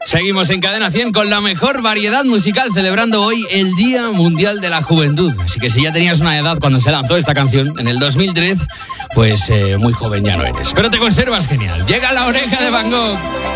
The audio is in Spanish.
Seguimos en Cadena 100 con la mejor variedad musical, celebrando hoy el Día Mundial de la Juventud. Así que si ya tenías una edad cuando se lanzó esta canción, en el 2003, pues muy joven ya no eres. Pero te conservas genial. Llega La Oreja de Van Gogh.